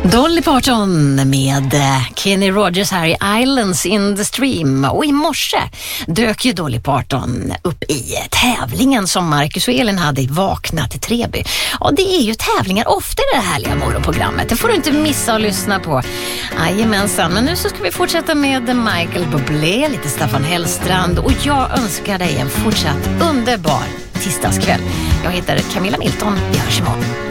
Dolly Parton med Kenny Rogers här i Islands in the Stream. Och i morse dök ju Dolly Parton upp i tävlingen som Marcus och Elin hade i Vakna till Treby. Och det är ju tävlingar ofta i det härliga morgonprogrammet. Det får du inte missa att lyssna på. Jajamensan, men nu så ska vi fortsätta med Michael Bublé, lite Staffan Hellstrand. Och jag önskar dig en fortsatt underbar tisdagskväll. Jag heter Camilla Milton, vi hörs imorgon.